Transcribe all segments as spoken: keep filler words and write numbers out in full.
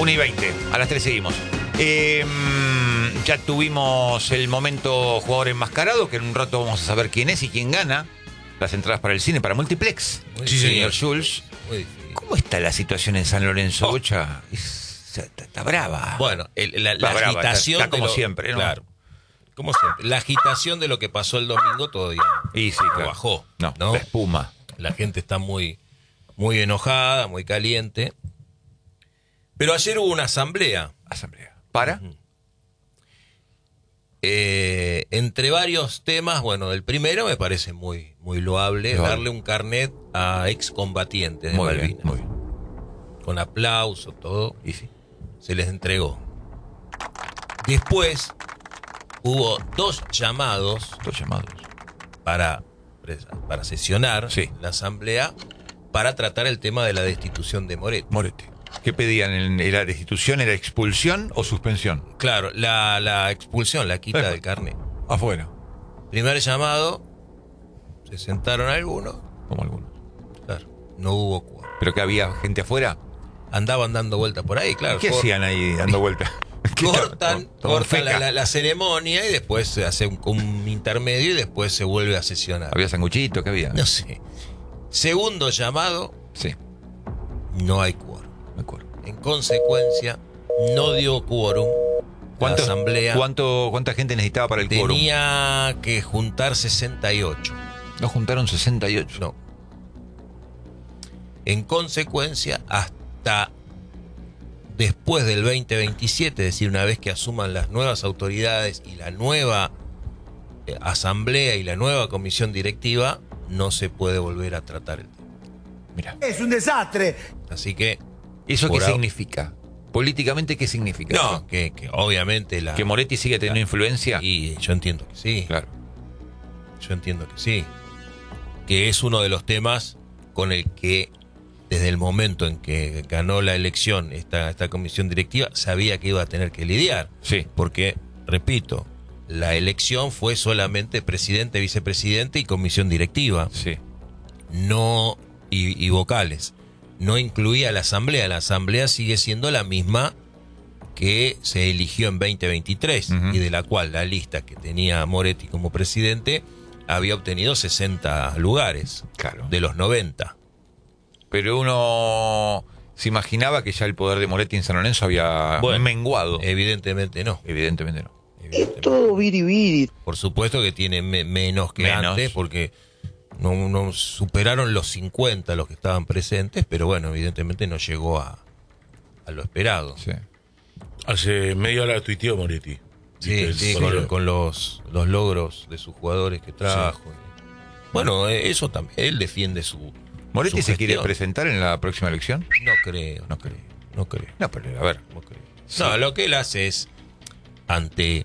una y veinte, a las tres seguimos. Eh, ya tuvimos el momento jugador enmascarado, que en un rato vamos a saber quién es y quién gana las entradas para el cine, para Multiplex. Muy Sí, señor difícil. Schulz. Muy difícil. ¿Cómo está la situación en San Lorenzo, Oh. Bocha? Es- Está, está brava. Bueno, el- la, Está la brava, agitación. está- está como de lo- siempre, ¿no? Claro. Como siempre. La agitación de lo que pasó el domingo todavía Y sí, no claro. bajó. No, ¿no? la espuma. La gente está muy, muy enojada, muy caliente. Pero ayer hubo una asamblea. Asamblea. ¿Para? Eh, entre varios temas, bueno, el primero me parece muy, muy loable, Loable. darle un carnet a excombatientes de Muy bien, Malvinas. muy bien. Con aplauso, todo, Y sí. se les entregó. Después hubo dos llamados Dos llamados. para, para sesionar Sí. la asamblea para tratar el tema de la destitución de Moretti. Moretti. ¿Qué pedían? ¿En la destitución era expulsión o suspensión? Claro, la, la expulsión, la quita Eh. del carnet. Afuera. Primer llamado, se sentaron algunos, Como algunos. claro, no hubo quórum. ¿Pero que había gente afuera? Andaban dando vuelta por ahí, claro. ¿Qué cor- hacían ahí dando vueltas? Cortan, Con- con cortan la, feca. la- la ceremonia y después se hace un, un intermedio y después se vuelve a sesionar. ¿Había sanguchito? ¿Qué había? No sé. Segundo llamado, Sí, no hay quórum. me acuerdo. En consecuencia, no dio quórum. La ¿Cuánto, asamblea ¿cuánto, ¿Cuánta gente necesitaba para el quórum? tenía que juntar sesenta y ocho. No juntaron sesenta y ocho. No. En consecuencia, hasta después del veinte veintisiete, es decir, una vez que asuman las nuevas autoridades y la nueva eh, asamblea y la nueva comisión directiva, no se puede volver a tratar el tema. Mira. Es un desastre. Así que, ¿Eso Por qué ahora- significa? Políticamente, ¿qué significa? no, eso? que, que obviamente la... ¿Que Moretti sigue teniendo influencia? Y yo entiendo que sí. Claro. Yo entiendo que sí. Que es uno de los temas con el que desde el momento en que ganó la elección esta, esta comisión directiva sabía que iba a tener que lidiar. Sí. Porque, repito, la elección fue solamente presidente, vicepresidente y comisión directiva. Sí. No y, y vocales. No incluía la asamblea. La asamblea sigue siendo la misma que se eligió en veinte veintitrés Ujú. y de la cual la lista que tenía Moretti como presidente había obtenido sesenta lugares Claro. de los noventa. Pero uno se imaginaba que ya el poder de Moretti en San Lorenzo había Bueno, menguado. Evidentemente no. Evidentemente no. Evidentemente. Todo biribiri. Por supuesto que tiene me- menos que Menos. antes porque no, no superaron los cincuenta los que estaban presentes, pero bueno, evidentemente no llegó a, a lo esperado. Sí. Hace media hora tuiteó Moretti. Sí, ¿Viste? sí, Con con, lo- con los, los logros de sus jugadores que trajo. Bueno, eh, eso también, él defiende su ¿Moretti su se quiere gestión. presentar en la próxima elección? No creo, No creo. no creo, No, pero a ver. no creo. Sí. No, lo que él hace es, ante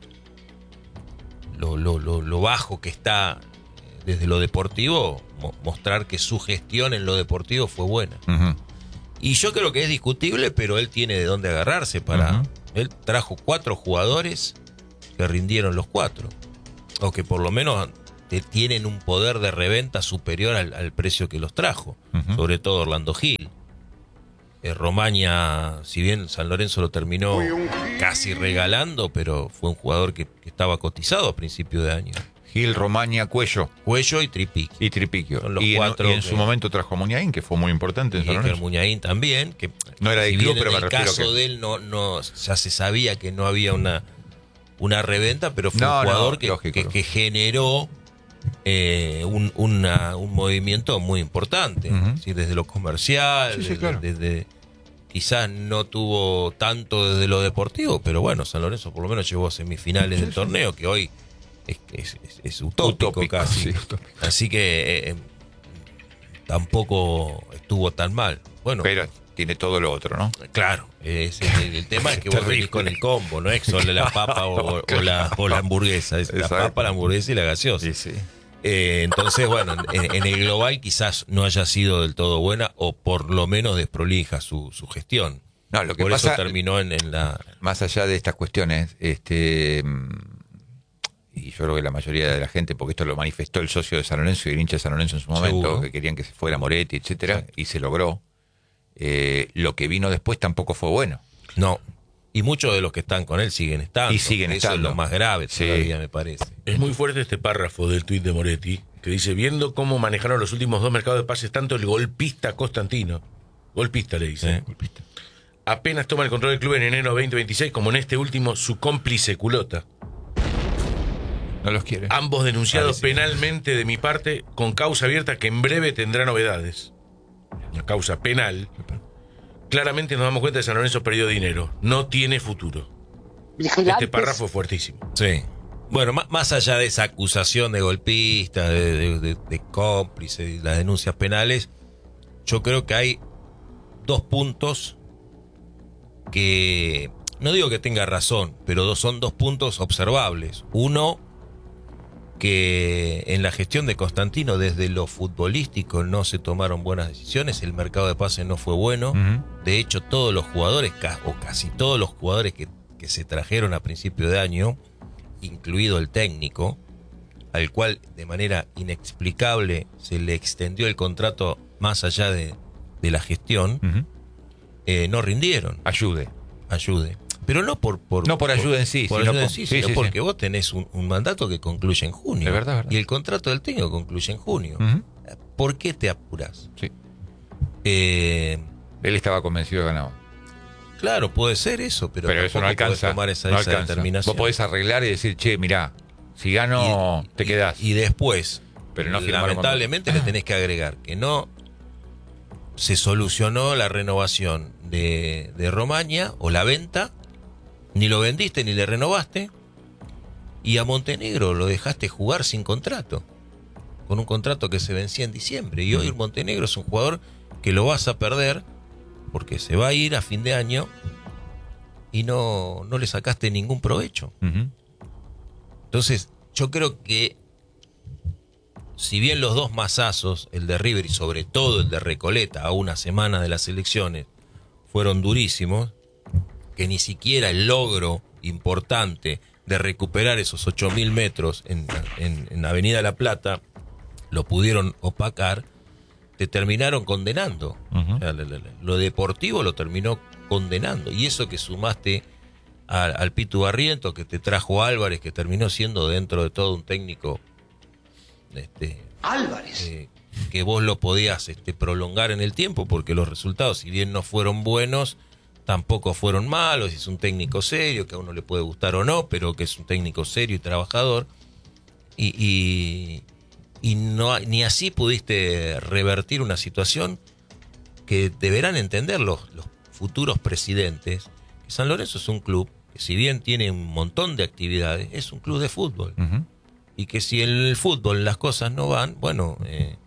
lo, lo, lo, lo bajo que está eh, desde lo deportivo, mo- mostrar que su gestión en lo deportivo fue buena. Ujú. Y yo creo que es discutible, pero él tiene de dónde agarrarse para... Ujú. Él trajo cuatro jugadores que rindieron los cuatro. O que por lo menos te- tienen un poder de reventa superior al, al precio que los trajo. Ujú. Sobre todo Orlando Gil. Eh, Romaña, si bien San Lorenzo lo terminó casi regalando, pero fue un jugador que, que estaba cotizado a principio de año. Gil, Romaña, Cuello Cuello y Tripic. y Tripiquio. Son los y en, cuatro y en que- su momento trajo a Muñain, que fue muy importante en Y San Iker Lorenzo. Muñain también, que No era de si club, bien pero en me el refiero caso que- de él no, no, ya se sabía que no había una, una reventa, pero fue No, un no, jugador que, lógico, que, lógico. que generó eh, un, una- un movimiento muy importante, Ujú. es decir, desde lo comercial, Sí, sí, desde, claro. desde- quizás no tuvo tanto desde lo deportivo, pero bueno, San Lorenzo por lo menos llegó a semifinales del torneo, que hoy es, es, es- es utópico, Utópico, casi. sí, utópico. Así que eh, tampoco estuvo tan mal. Bueno, Pero tiene todo lo otro, ¿no? claro, es el, el tema es que vos venís con el combo, no es solo la papa o, o la, o la hamburguesa, es la Exacto. papa, la hamburguesa y la gaseosa. sí. Eh, entonces, bueno, en, en el global quizás no haya sido del todo buena o por lo menos desprolija su, su gestión. No, lo que por pasa, eso terminó en, en la... más allá de estas cuestiones, este mm, y yo creo que la mayoría de la gente, porque esto lo manifestó el socio de San Lorenzo y el hincha de San Lorenzo en su momento, Seguro. que querían que se fuera Moretti, etcétera, y se logró. Eh, lo que vino después tampoco fue bueno. No. Y muchos de los que están con él siguen estando. Y siguen Eso estando. es lo más grave Sí. todavía, me parece. Es muy fuerte este párrafo del tuit de Moretti, que dice, viendo cómo manejaron los últimos dos mercados de pases tanto el golpista Constantino, golpista le dice, Sí. apenas toma el control del club en enero veinte veintiséis, como en este último su cómplice Culota. No los quiere. Ambos denunciados Vale, sí. penalmente de mi parte, con causa abierta que en breve tendrá novedades. Una causa penal. Claramente nos damos cuenta que San Lorenzo perdió dinero. No tiene futuro. Este párrafo es fuertísimo. Sí. Bueno, más, más allá de esa acusación de golpista, de, de, de, de cómplice y las denuncias penales, yo creo que hay dos puntos que, no digo que tenga razón, pero dos, son dos puntos observables. Uno, que en la gestión de Constantino, desde lo futbolístico, no se tomaron buenas decisiones, el mercado de pases no fue bueno. Ujú. De hecho, todos los jugadores, ca- o casi todos los jugadores que, que se trajeron a principio de año, incluido el técnico, al cual de manera inexplicable se le extendió el contrato más allá de, de la gestión, Ujú. eh, no rindieron. Ayude. Ayude. Pero no por, por No por ayuda en sí, por sino ayuda en por- sí, sí, sino sí, porque sí. vos tenés un, un mandato que concluye en junio. Es verdad, es verdad. Y el contrato del técnico concluye en junio. Ujú. ¿Por qué te apuras? Sí. Eh, Él estaba convencido de que ganaba. claro, puede ser eso, pero, Pero, eso no tampoco podés alcanza. tomar esa, no esa alcanza. determinación. Vos podés arreglar y decir, che, mirá, si gano, Y- te y- quedás. Y después, Pero no firmaron lamentablemente le tenés que agregar que no se solucionó la renovación de, de Romaña o la venta, ni lo vendiste ni le renovaste, y a Montenegro lo dejaste jugar sin contrato, con un contrato que se vencía en diciembre, y hoy Montenegro es un jugador que lo vas a perder porque se va a ir a fin de año y no, no le sacaste ningún provecho. Ujú. Entonces, yo creo que si bien los dos masazos, el de River y sobre todo el de Recoleta, a una semana de las elecciones, fueron durísimos, que ni siquiera el logro importante de recuperar esos ocho mil metros en, en, en Avenida La Plata lo pudieron opacar, te terminaron condenando. Ujú. O sea, lo, lo- lo deportivo lo terminó condenando. Y eso que sumaste al, al Pitu Barrientos, que te trajo Álvarez, que terminó siendo dentro de todo un técnico este, Álvarez. eh, que vos lo podías este, prolongar en el tiempo, porque los resultados, si bien no fueron buenos, tampoco fueron malos. Es un técnico serio, que a uno le puede gustar o no, pero que es un técnico serio y trabajador. Y, y, y no, ni así pudiste revertir una situación que deberán entender los, los futuros presidentes. Que San Lorenzo es un club que, si bien tiene un montón de actividades, es un club de fútbol. Ujú. Y que si en el fútbol las cosas no van, bueno, eh,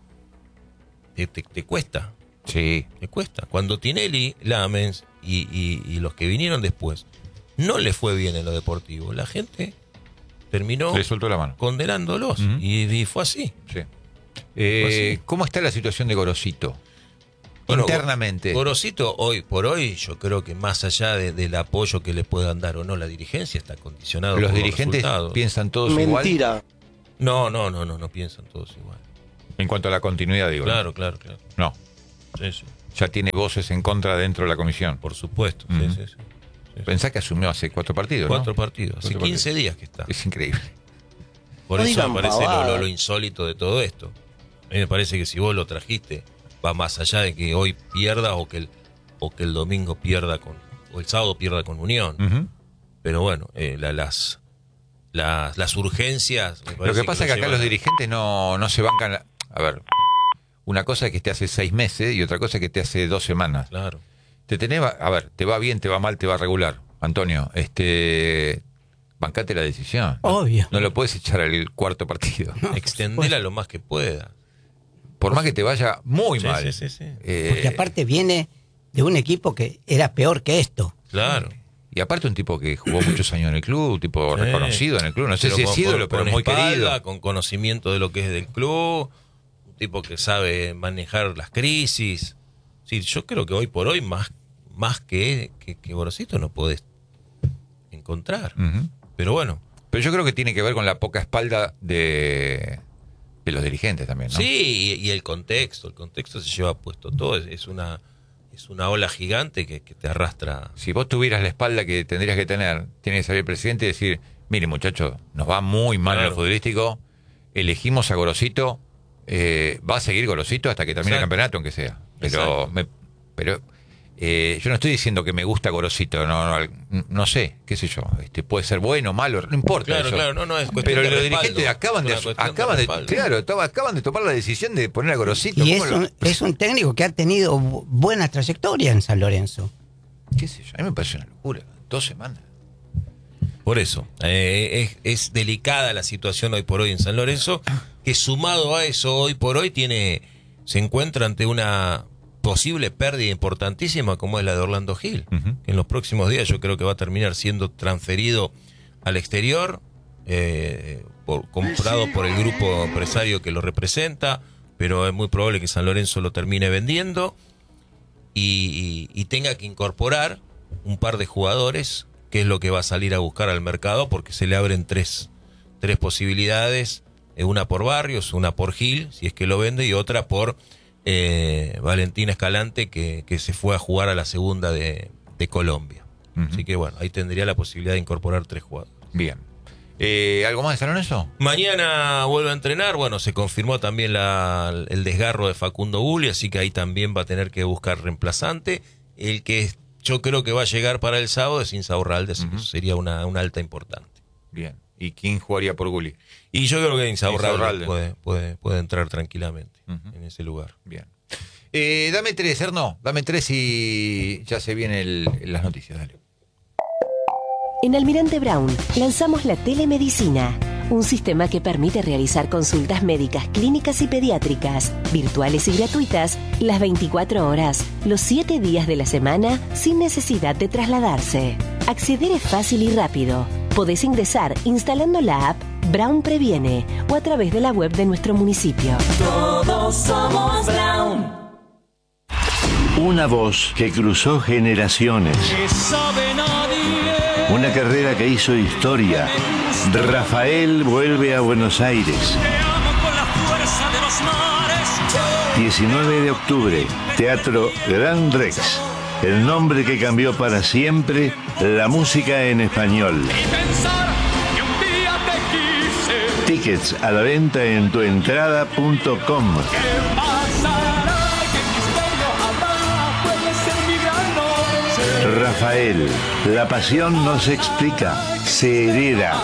te, te- te cuesta, Sí. te cuesta. Cuando Tinelli, Lamens y, y- y los que vinieron después no le fue bien en lo deportivo, la gente terminó Le soltó la mano. condenándolos. Ujú. y, y fue así. Sí. Eh, Pues sí. ¿Cómo está la situación de Gorosito? Bueno, Internamente. Gorosito, hoy por hoy, yo creo que más allá de- del apoyo que le puedan dar o no la dirigencia, está condicionado Los por dirigentes resultados. piensan todos igual. Mentira. No, no, no, no, no piensan todos igual. En cuanto a la continuidad, digo. ¿no? Claro, claro, claro. No. Sí, sí. Ya tiene voces en contra dentro de la comisión. Por supuesto. Ujú. Sí, sí, sí. Sí. Pensá que asumió hace cuatro partidos, ¿no? Cuatro partidos. Hace Cuatro quince partidos. días que está. Es increíble. Por No eso digan me parece lo, pavadas. lo- lo insólito de todo esto. A mí me parece que si vos lo trajiste, va más allá de que hoy pierda o que el, o que el domingo pierda con, o el sábado pierda con Unión. Ujú. Pero bueno, eh, la- las, las, las urgencias. me Lo parece que pasa es que acá llevan los a- dirigentes no, no se bancan. la- A ver, una cosa es que te hace seis meses y otra cosa es que te hace dos semanas. Claro. Te tenés, a ver, te va bien, te va mal, te va regular. Antonio, este, bancate la decisión. Obvio. No lo puedes echar al cuarto partido. Extendela lo más que pueda. Por más que te vaya muy Sí, mal. sí, sí, sí. Eh, Porque aparte viene de un equipo que era peor que esto. Claro. y aparte un tipo que jugó muchos años en el club, un tipo Sí. reconocido en el club. No sé Pero si con- es ídolo, con- pero con muy espalda, querido. con conocimiento de lo que es del club, un tipo que sabe manejar las crisis. Sí, yo creo que hoy por hoy más, más que, que, que Gorosito no podés encontrar. Ujú. Pero bueno, Pero yo creo que tiene que ver con la poca espalda de, de los dirigentes también, ¿no? sí, y, y el contexto, el contexto se lleva puesto todo, es, es una es una ola gigante que, que te arrastra. Si vos tuvieras la espalda que tendrías que tener, tiene que salir el presidente y decir, mire muchachos, nos va muy mal Claro. en lo futbolístico, elegimos a Gorosito, eh, va a seguir Gorosito hasta que termine Exacto. el campeonato, aunque sea. Pero, Exacto. me, pero eh, yo no estoy diciendo que me gusta Gorosito, no, no, no sé, qué sé yo, este, puede ser bueno, malo, no importa. Claro, eso. claro, no, no, es cuestión Pero de los respaldo. dirigentes acaban de, Es una cuestión de acaban de, respaldo. claro, to- acaban de tomar la decisión de poner a Gorosito. Y es ¿Cómo lo- un, es un técnico que ha tenido bu- buena trayectoria en San Lorenzo. qué sé yo, a mí me parece una locura, dos semanas. Por eso, eh, es, es delicada la situación hoy por hoy en San Lorenzo, que sumado a eso, hoy por hoy tiene se encuentra ante una posible pérdida importantísima como es la de Orlando Gil, Ujú. que en los próximos días yo creo que va a terminar siendo transferido al exterior, eh, por, comprado por el grupo empresario que lo representa, pero es muy probable que San Lorenzo lo termine vendiendo y, y, y tenga que incorporar un par de jugadores, que es lo que va a salir a buscar al mercado, porque se le abren tres, tres posibilidades, eh, una por Barrios, una por Gil, si es que lo vende, y otra por eh, Valentín Escalante, que, que se fue a jugar a la segunda de, de Colombia. Ujú. Así que bueno, ahí tendría la posibilidad de incorporar tres jugadores. Bien. Eh, ¿Algo más de San Lorenzo? Mañana vuelve a entrenar, bueno, se confirmó también la, el desgarro de Facundo Bulli, así que ahí también va a tener que buscar reemplazante. El que yo creo que va a llegar para el sábado es Insaurralde, así que Ujú. sería una, una alta importante. Bien. ¿Y quién jugaría por Gulli? Y yo creo que Insaurralde, Insaurralde. Puede, puede, puede entrar tranquilamente Ujú. en ese lugar. Bien. Eh, dame tres, Erno. Dame tres y ya se vienen las noticias. Dale. En Almirante Brown lanzamos la telemedicina, un sistema que permite realizar consultas médicas, clínicas y pediátricas, virtuales y gratuitas, las veinticuatro horas, los siete días de la semana, sin necesidad de trasladarse. Acceder es fácil y rápido. Podés ingresar instalando la app Brown Previene o a través de la web de nuestro municipio. Todos somos Brown. Una voz que cruzó generaciones. Una carrera que hizo historia. Rafael vuelve a Buenos Aires. diecinueve de octubre, Teatro Gran Rex. El nombre que cambió para siempre la música en español. Tickets a la venta en tuentrada punto com. Rafael, la pasión no se explica, se hereda.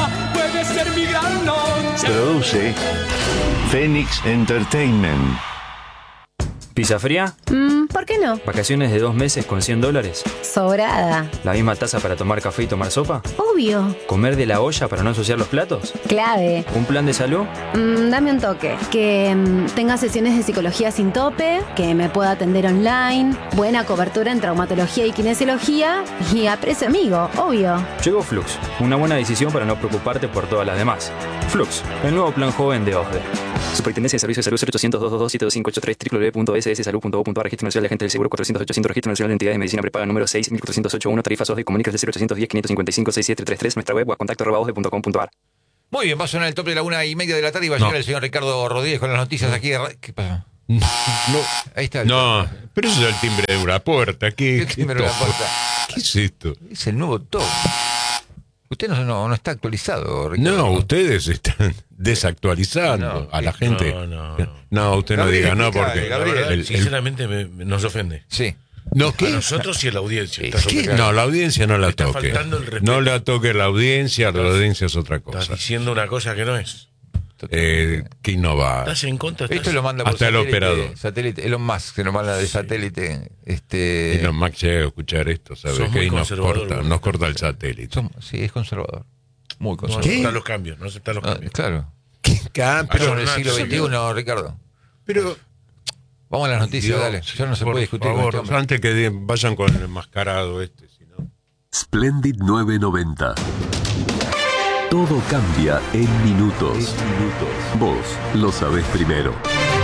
Produce Phoenix Entertainment. ¿Pizza fría? Mm, ¿por qué no? ¿Vacaciones de dos meses con cien dólares? Sobrada. ¿La misma taza para tomar café y tomar sopa? Obvio. ¿Comer de la olla para no ensuciar los platos? Clave. ¿Un plan de salud? Mm, dame un toque. Que mm, tenga sesiones de psicología sin tope, que me pueda atender online, buena cobertura en traumatología y kinesiología y a precio amigo, obvio. Llegó Flux, una buena decisión para no preocuparte por todas las demás. Flux, el nuevo plan joven de OSDE. Superintendencia de Servicios de Salud cero ochocientos, doscientos veintidós, siete dos cinco ocho tres, doble u doble u doble u punto s s salud punto gov punto a r, Registro Nacional de Agentes del Seguro cuatrocientos ochocientos, Registro Nacional de Entidades de Medicina Prepaga número seis mil cuatrocientos ochenta y uno, tarifas OSDE, comunicas de cero ochocientos diez, quinientos cincuenta y cinco, sesenta y siete treinta y tres, nuestra web o a contacto arroba osde punto com punto a r. Muy bien, va a sonar el top de la una y media de la tarde y va a No. llegar el señor Ricardo Rodríguez con las noticias aquí. de ra- ¿Qué pasa? No, Ahí está. el- no, pero eso es el timbre de una puerta. ¿Qué, ¿Qué qué timbre de una top? puerta? ¿Qué es esto? Es el nuevo top. Usted no, no, no está actualizado, Ricardo. No, ustedes están desactualizando No, a la ¿qué? gente. No, no, no. No, usted no Gabriel, diga no explica, porque. Gabriel, el- el- sinceramente me- me- nos ofende. Sí. No, ¿A ¿qué? nosotros y a la audiencia. Está ¿Qué? sobre- No, la audiencia no la Está toque. faltando el respeto. No la toque la audiencia, la audiencia es otra cosa. Estás diciendo una cosa que no es. Eh, que innovar. Estás en contra. Esto lo manda por Hasta el satélite, operador. Satélite, Elon Musk, que nos manda de satélite. Este... Elon Musk llega a escuchar esto, ¿sabes? Sos Que muy ahí nos conservador, corta, vos. nos corta el satélite. Som- sí, es conservador. Muy No conservador. aceptar los cambios, no aceptar los cambios. Claro. Ah, Pero pero en el siglo veintiuno, Ricardo. Pero. Vamos a las noticias, Dios, dale. Ya no se por puede discutir favor, con este hombre. antes que de- vayan con el enmascarado este. Splendid nueve noventa. Todo cambia en minutos. Vos lo sabés primero.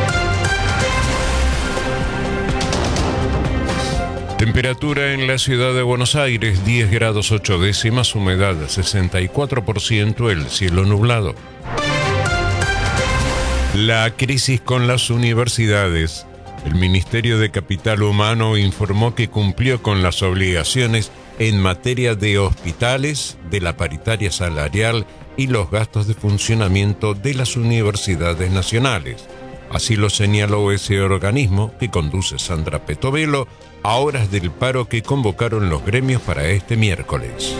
Temperatura en la ciudad de Buenos Aires, diez grados ocho décimas, humedad sesenta y cuatro por ciento, el cielo nublado. La crisis con las universidades El Ministerio de Capital Humano informó que cumplió con las obligaciones en materia de hospitales, de la paritaria salarial y los gastos de funcionamiento de las universidades nacionales. Así lo señaló ese organismo que conduce Sandra Petovelo a horas del paro que convocaron los gremios para este miércoles.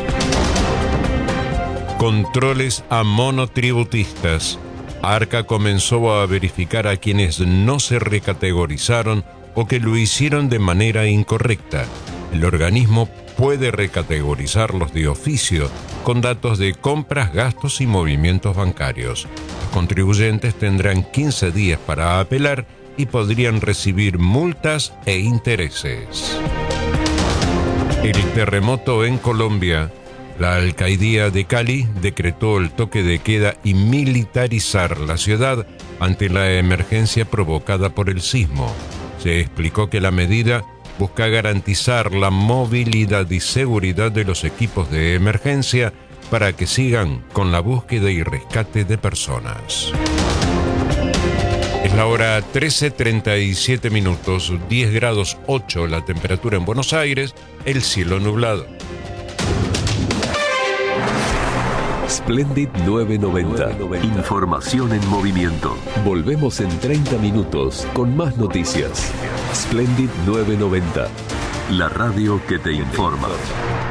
Controles a monotributistas. Arca comenzó a verificar a quienes no se recategorizaron o que lo hicieron de manera incorrecta. El organismo puede recategorizarlos de oficio con datos de compras, gastos y movimientos bancarios. Los contribuyentes tendrán quince días para apelar y podrían recibir multas e intereses. El terremoto en Colombia. La alcaldía de Cali decretó el toque de queda y militarizar la ciudad ante la emergencia provocada por el sismo. Se explicó que la medida busca garantizar la movilidad y seguridad de los equipos de emergencia para que sigan con la búsqueda y rescate de personas. Es la hora trece treinta y siete minutos, diez grados ocho la temperatura en Buenos Aires, el cielo nublado. Splendid novecientos noventa. Información en movimiento. Volvemos en treinta minutos con más noticias. Splendid novecientos noventa. La radio que te informa.